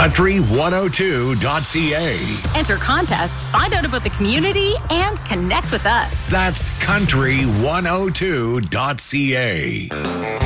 Country102.ca. Enter contests, find out about the community, and connect with us. That's Country102.ca.